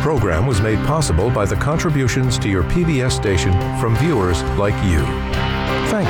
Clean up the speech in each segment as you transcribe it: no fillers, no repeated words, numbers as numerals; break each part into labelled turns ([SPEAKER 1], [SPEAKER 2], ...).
[SPEAKER 1] program was made possible by the contributions to your PBS station from viewers like you. Thank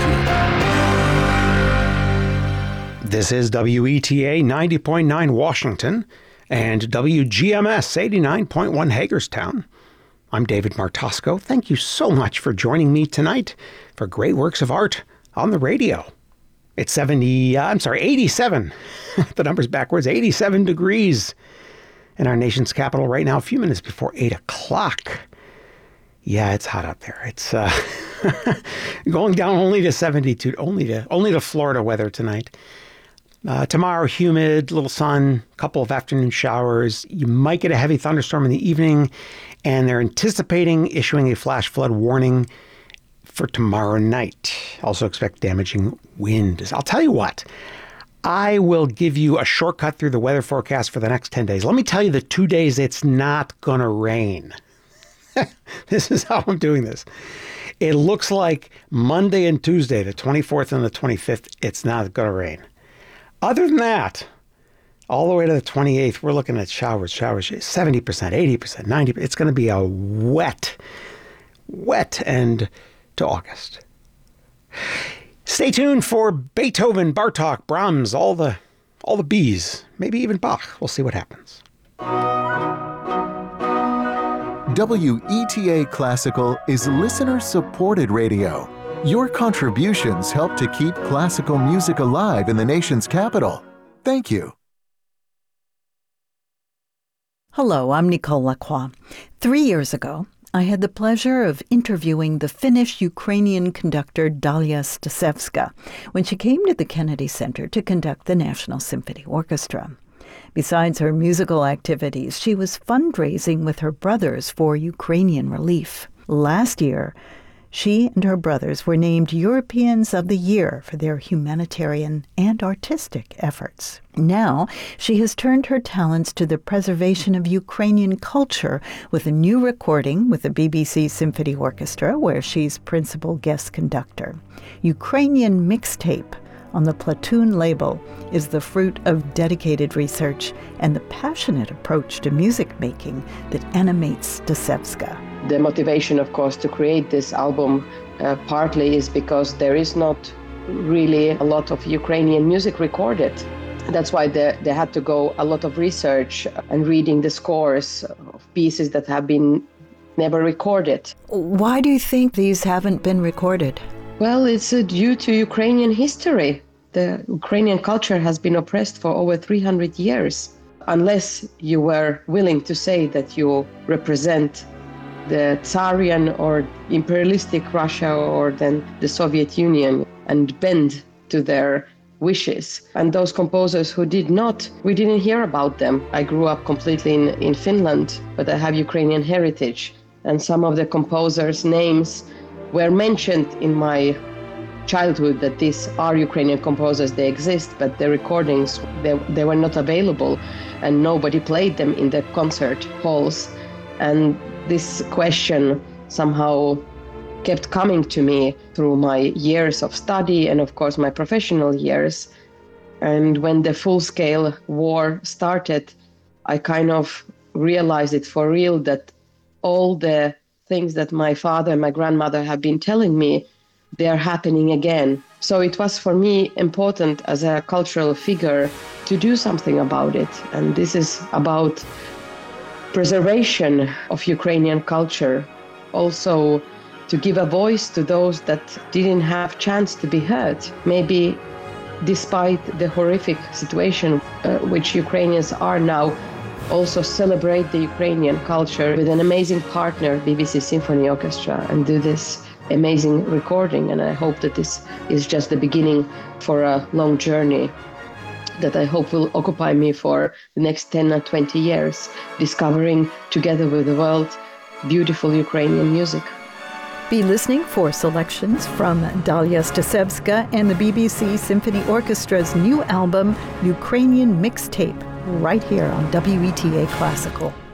[SPEAKER 1] you.
[SPEAKER 2] This is WETA 90.9 Washington and WGMS 89.1 Hagerstown. I'm David Martosco. Thank you so much for joining me tonight for great works of art on the radio. It's 87. The number's backwards, 87 degrees in our nation's capital right now, a few minutes before 8 o'clock. Yeah, it's hot out there. It's going down only to 72, only to Florida weather tonight. Tomorrow, humid, little sun, couple of afternoon showers. You might get a heavy thunderstorm in the evening, and they're anticipating issuing a flash flood warning for tomorrow night. Also expect damaging wind. I'll tell you what, I will give you a shortcut through the weather forecast for the next 10 days. Let me tell you the 2 days it's not going to rain. This is how I'm doing this. It looks like Monday and Tuesday, the 24th and the 25th, it's not going to rain. Other than that, all the way to the 28th, we're looking at showers, 70%, 80%, 90%. It's going to be a wet end to August. Stay tuned for Beethoven, Bartók, Brahms, all the B's, maybe even Bach. We'll see what happens.
[SPEAKER 3] WETA Classical is listener-supported radio. Your contributions help to keep classical music alive in the nation's capital. Thank you.
[SPEAKER 4] Hello, I'm Nicole Lacroix. 3 years ago, I had the pleasure of interviewing the Finnish-Ukrainian conductor Dalia Stasevska when she came to the Kennedy Center to conduct the National Symphony Orchestra. Besides her musical activities, she was fundraising with her brothers for Ukrainian relief. Last year, she and her brothers were named Europeans of the Year for their humanitarian and artistic efforts. Now, she has turned her talents to the preservation of Ukrainian culture with a new recording with the BBC Symphony Orchestra, where she's principal guest conductor. Ukrainian Mixtape on the Platoon label is the fruit of dedicated research and the passionate approach to music making that animates Stasevska.
[SPEAKER 5] The motivation, of course, to create this album partly is because there is not really a lot of Ukrainian music recorded. That's why there had to go a lot of research and reading the scores of pieces that have been never recorded.
[SPEAKER 4] Why do you think these haven't been recorded?
[SPEAKER 5] Well, it's due to Ukrainian history. The Ukrainian culture has been oppressed for over 300 years. Unless you were willing to say that you represent the Tsarian or imperialistic Russia or then the Soviet Union and bend to their wishes. And those composers who did not, we didn't hear about them. I grew up completely in Finland, but I have Ukrainian heritage. And some of the composers' names were mentioned in my childhood that these are Ukrainian composers, they exist, but the recordings, they were not available and nobody played them in the concert halls. And this question somehow kept coming to me through my years of study and, of course, my professional years. And when the full-scale war started, I kind of realized it for real that all the things that my father and my grandmother have been telling me, they are happening again. So it was for me important as a cultural figure to do something about it. And this is about preservation of Ukrainian culture, also to give a voice to those that didn't have chance to be heard. Maybe despite the horrific situation which Ukrainians are now, also celebrate the Ukrainian culture with an amazing partner, BBC Symphony Orchestra, and do this amazing recording. And I hope that this is just the beginning for a long journey that I hope will occupy me for the next 10 or 20 years, discovering together with the world beautiful Ukrainian music.
[SPEAKER 4] Be listening for selections from Dalia Stasevska and the BBC Symphony Orchestra's new album, Ukrainian Mixtape, right here on WETA Classical.